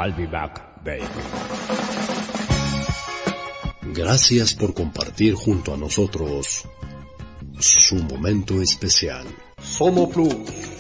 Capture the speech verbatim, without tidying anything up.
I'll be back, baby. Gracias por compartir junto a nosotros su momento especial. Somo Plus.